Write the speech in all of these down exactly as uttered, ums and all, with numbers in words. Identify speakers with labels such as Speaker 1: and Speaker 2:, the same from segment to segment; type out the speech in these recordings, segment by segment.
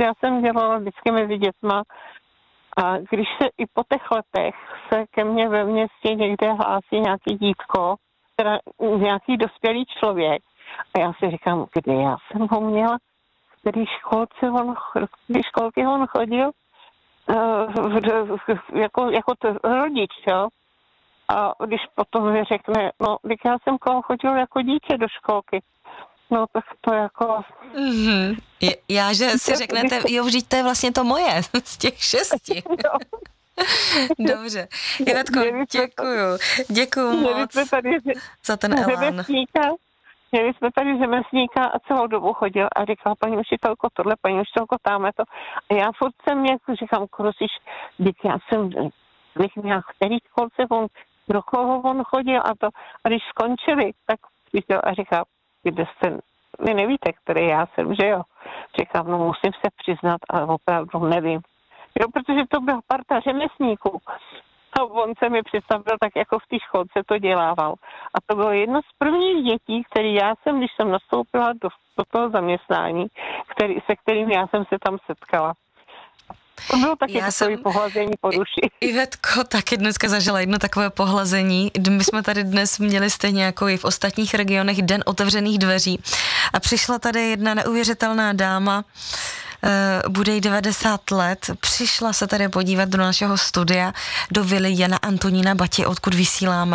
Speaker 1: protože já jsem dělala vždycky mezi dětma a když se i po těch letech se ke mně ve městě někde hlásí nějaký dítko, teda nějaký dospělý člověk a já si říkám, kdy já jsem ho měla, v který školce on, v který školky on chodil, jako, jako to rodič, jo. A když potom mi řekne, no, když já jsem koho chodil jako dítě do školky, no tak to jako...
Speaker 2: Mm-hmm. Já, že si řeknete, jo, vždyť to je vlastně to moje, z těch šesti. Dobře. Ivetko, děkuju. Děkuju moc
Speaker 1: tady,
Speaker 2: za ten elán.
Speaker 1: Měli jsme tady řemeslníka a celou dobu chodil a říkal, paní učitelko tohle, paní učitelko tamhle to. A já furt jsem jako říkám, krusíš, když já jsem, když měl v který školce, on, do koho on chodil a to. A když skončili, tak přišel a říkal, kde jste, vy nevíte, který já jsem, že jo. Říkám, no musím se přiznat, ale opravdu nevím. Jo, protože to byla parta řemeslníků. A on se mi představil tak, jako v té školce to dělával. A to bylo jedno z prvních dětí, který já jsem, když jsem nastoupila do, do toho zaměstnání, který, se kterým já jsem se tam setkala. To bylo taky já takové jsem, pohlazení po duši.
Speaker 2: Ivetko taky dneska zažila jedno takové pohlazení. My jsme tady dnes měli stejně jako i v ostatních regionech Den otevřených dveří. A přišla tady jedna neuvěřitelná dáma, bude jí devadesát let, přišla se tady podívat do našeho studia, do vily Jana Antonína Bati, odkud vysíláme.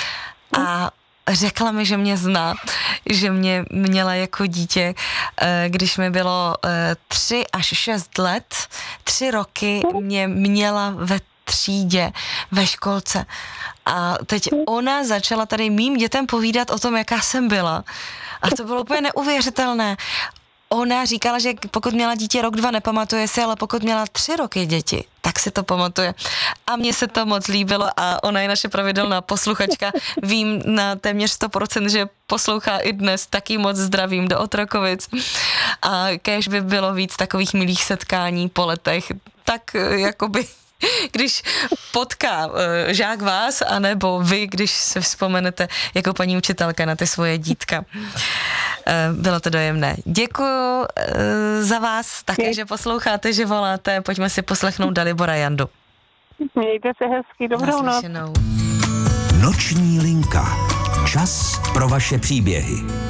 Speaker 2: A řekla mi, že mě zná, že mě měla jako dítě, když mi bylo tři až šest let, tři roky mě měla ve třídě, ve školce. A teď ona začala tady mým dětem povídat o tom, jaká jsem byla. A to bylo úplně neuvěřitelné. Ona říkala, že pokud měla dítě rok, dva, nepamatuje si, ale pokud měla tři roky děti, tak si to pamatuje. A mně se to moc líbilo a ona je naše pravidelná posluchačka. Vím na téměř sto procent, že poslouchá i dnes, taky moc zdravím do Otrokovic. A kéž by bylo víc takových milých setkání po letech, tak jakoby... Když potká uh, žák vás, anebo vy, když se vzpomenete jako paní učitelka na ty svoje dítka. Uh, bylo to dojemné. Děkuju uh, za vás také, že posloucháte, že voláte. Pojďme si poslechnout Dalibora Jandu.
Speaker 1: Mějte se hezky, dobrou noc.
Speaker 3: Noční linka. Čas pro vaše příběhy.